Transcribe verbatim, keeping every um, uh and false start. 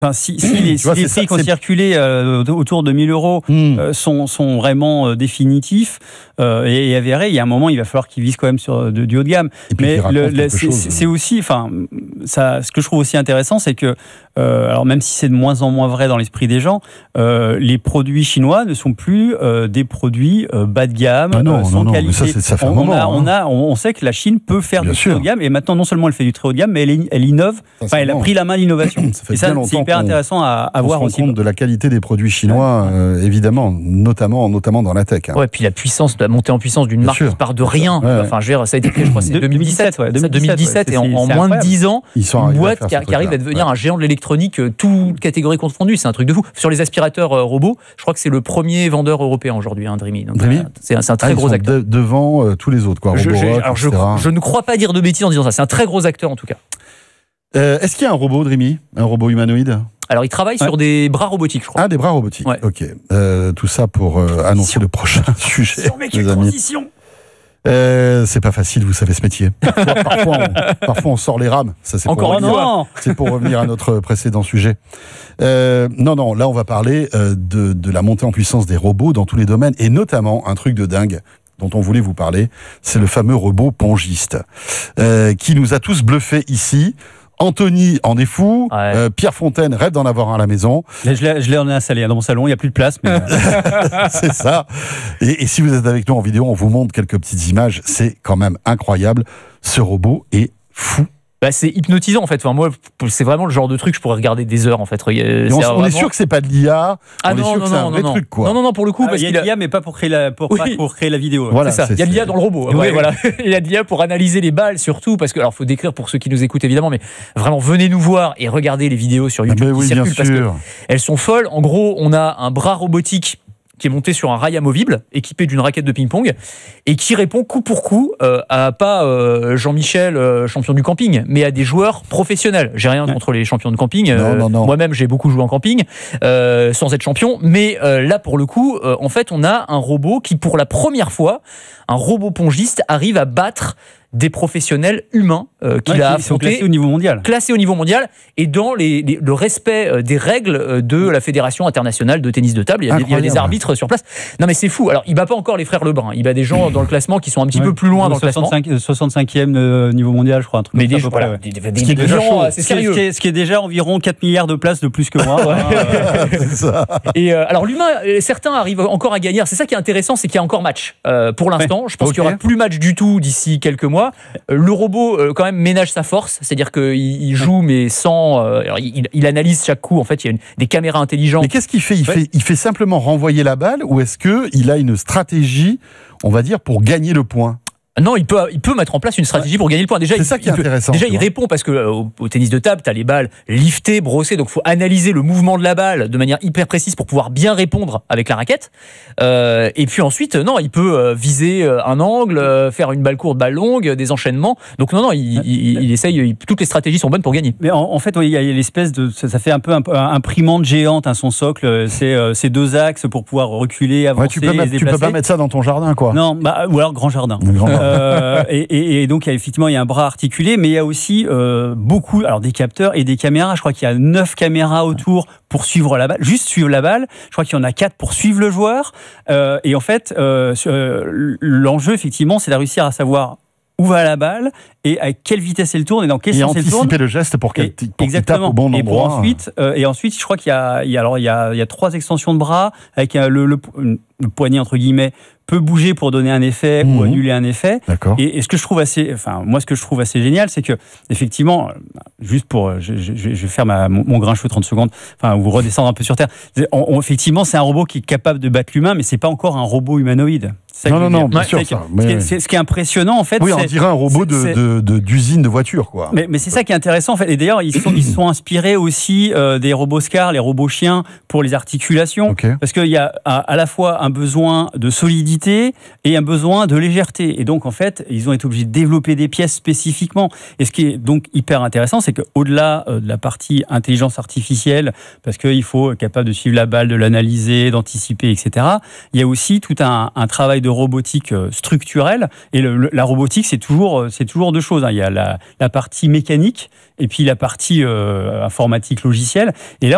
Enfin, si, si les, si vois, les prix qui ont circulé euh, autour de mille euros mmh. euh, sont, sont vraiment euh, définitifs euh, et, et avérés, il y a un moment, il va falloir qu'ils visent quand même sur de, du haut de gamme. Mais le, le, c'est, chose, c'est aussi, enfin, ça, ce que je trouve aussi intéressant, c'est que, euh, alors même si c'est de moins en moins vrai dans l'esprit des gens, euh, les produits chinois ne sont plus euh, des produits euh, bas de gamme, ah non, euh, sans non, qualité. Non, mais ça, c'est, ça fait un on, moment, on, a, hein. on, a, on, on sait que la Chine peut faire Bien du sûr. très haut de gamme, et maintenant non seulement elle fait du très haut de gamme, mais elle, elle innove. Enfin, elle a pris la main de l'innovation. Ça fait et ça, bien c'est hyper intéressant à, à on voir se rend aussi. compte de la qualité des produits chinois, ouais. euh, évidemment, notamment, notamment dans la tech. Hein. Ouais, puis la puissance, la montée en puissance d'une bien marque sûr. qui part de rien. Ouais. Enfin, je veux dire, ça a été créé, je crois, c'est deux mille dix-sept. Ouais, deux mille dix-sept ouais, et en, en moins de dix ans, une boîte qui, qui arrive à devenir ouais. un géant de l'électronique, toute catégorie confondue. C'est un truc de fou. Sur les aspirateurs euh, robots, je crois que c'est le premier vendeur européen aujourd'hui, hein, Dreamy. Donc, Dreamy euh, c'est, un, c'est un très ah, gros acteur. De, devant euh, tous les autres, quoi. Je, Roborock, je, alors, je, je ne crois pas dire de bêtises en disant ça. C'est un très gros acteur en tout cas. Euh, est-ce qu'il y a un robot, Dreamy ? Un robot humanoïde ? Alors, il travaille ouais. sur des bras robotiques, je crois. Ah, des bras robotiques. Ouais. Ok. Euh, tout ça pour euh, annoncer le prochain sujet. Les amis. Transition. Euh, c'est pas facile, vous savez ce métier. Parfois, parfois, on, parfois on sort les rames. Ça, c'est Encore pour, non. C'est pour revenir à notre précédent sujet. Euh, non, non, là, on va parler euh, de, de la montée en puissance des robots dans tous les domaines, et notamment un truc de dingue dont on voulait vous parler, c'est le fameux robot pongiste, euh, qui nous a tous bluffés ici. Anthony en est fou, ouais. euh, Pierre Fontaine rêve d'en avoir un à la maison. Je l'ai, je l'ai en installé dans mon salon, il n'y a plus de place. Mais... c'est ça. Et, et si vous êtes avec nous en vidéo, on vous montre quelques petites images. C'est quand même incroyable. Ce robot est fou. Bah, c'est hypnotisant en fait. Enfin, moi, c'est vraiment le genre de truc que je pourrais regarder des heures en fait. On, c'est on vraiment... est sûr que c'est pas de l'I A. Ah on non, est sûr non, que c'est non, un vrai non, truc quoi. Non, non, non, pour le coup, ah, parce il y a de l'I A, mais pas pour créer la, pour, oui. pas pour créer la vidéo. Voilà, c'est ça. c'est, il y a de l'I A dans le robot. Ouais, oui. voilà. Il y a de l'I A pour analyser les balles surtout, parce que alors faut décrire pour ceux qui nous écoutent évidemment, mais vraiment venez nous voir et regardez les vidéos sur YouTube ah, qui oui, circulent parce sûr. qu'elles sont folles. En gros, on a un bras robotique qui est monté sur un rail amovible, équipé d'une raquette de ping-pong, et qui répond coup pour coup euh, à pas euh, Jean-Michel, euh, champion du camping, mais à des joueurs professionnels. J'ai rien ouais. contre les champions de camping. Non, euh, non, non. Moi-même, j'ai beaucoup joué en camping, euh, sans être champion. Mais euh, là, pour le coup, euh, en fait, on a un robot qui, pour la première fois, un robot pongiste arrive à battre des professionnels humains euh, qu'il ouais, a affrontés, classés au niveau mondial, classés au niveau mondial, et dans les, les, le respect des règles de la Fédération internationale de tennis de table. Il y a, des, il y a des arbitres sur place. Non mais c'est fou. Alors il bat pas encore les frères Lebrun. Il bat des gens dans le classement qui sont un petit ouais, peu plus loin dans le classement. soixante-cinquième euh, niveau mondial, je crois. Un truc mais des, ça, voilà, ouais. des, des, des, des, des gens, c'est sérieux. Ce qui, est, ce qui est déjà environ quatre milliards de places de plus que moi. ouais. C'est ça. Et euh, alors l'humain, certains arrivent encore à gagner. C'est ça qui est intéressant, c'est qu'il y a encore match euh, pour l'instant. Ouais. Je pense okay. qu'il y aura plus match du tout d'ici quelques mois. Le robot euh, quand même ménage sa force, c'est-à-dire qu'il il joue mais sans, euh, alors, il, il analyse chaque coup. En fait, il y a une, des caméras intelligentes. Mais qu'est-ce qu'il fait il, ouais. fait il fait simplement renvoyer la balle, ou est-ce que il a une stratégie, on va dire, pour gagner le point? Non, il peut, il peut mettre en place une stratégie ouais. pour gagner le point. Déjà, c'est il, ça qui est peut, intéressant. Déjà, il répond parce que euh, au, au tennis de table, tu as les balles liftées, brossées, donc il faut analyser le mouvement de la balle de manière hyper précise pour pouvoir bien répondre avec la raquette. Euh, et puis ensuite, non, il peut euh, viser un angle, euh, faire une balle courte, balle longue, des enchaînements. Donc non, non, il, ouais. il, il essaye. Il, toutes les stratégies sont bonnes pour gagner. Mais en, en fait, il y a l'espèce de, ça, ça fait un peu un, un imprimante géante, hein, son socle. C'est euh, ces deux axes pour pouvoir reculer, avancer, ouais, tu peux mettre, se tu peux pas mettre ça dans ton jardin, quoi. Non, bah, ou alors grand jardin. Grand jardin. Euh, et, Et, et donc, il y a, effectivement, il y a un bras articulé, mais il y a aussi euh, beaucoup, alors des capteurs et des caméras. Je crois qu'il y a neuf caméras autour pour suivre la balle, juste suivre la balle. Je crois qu'il y en a quatre pour suivre le joueur. Euh, et en fait, euh, l'enjeu, effectivement, c'est de réussir à savoir où va la balle et à quelle vitesse elle tourne et dans quel et sens elle tourne. Et anticiper le geste pour qu'elle tape au bon et endroit. Pour ensuite, euh, et ensuite, je crois qu'il y a, il y a, alors, il y a, il y a trois extensions de bras avec euh, le, le, le poignet, entre guillemets, peut bouger pour donner un effet mmh. ou annuler un effet. D'accord. Et, et ce que je trouve assez, enfin, moi, ce que je trouve assez génial, c'est que, effectivement, juste pour, je, je, je vais faire ma, mon, mon grincheux trente secondes, enfin, vous redescendre un peu sur terre. On, on, effectivement, c'est un robot qui est capable de battre l'humain, mais c'est pas encore un robot humanoïde. Non, non, non, bien sûr. C'est, ça, mais... ce, qui est, c'est, ce qui est impressionnant, en fait. Oui, c'est, on dirait un robot de, de, de, d'usine de voiture, quoi. Mais, mais c'est ça qui est intéressant, en fait. Et d'ailleurs, ils sont, ils sont inspirés aussi euh, des robots Scar, les robots chiens, pour les articulations. Okay. Parce qu'il y a à, à la fois un besoin de solidité et un besoin de légèreté. Et donc, en fait, ils ont été obligés de développer des pièces spécifiquement. Et ce qui est donc hyper intéressant, c'est qu'au-delà euh, de la partie intelligence artificielle, parce qu'il faut être capable de suivre la balle, de l'analyser, d'anticiper, et cetera, il y a aussi tout un, un travail de robotique structurelle. Et le, le, la robotique, c'est toujours, c'est toujours deux choses. Hein. Il y a la, la partie mécanique et puis la partie euh, informatique logicielle. Et là,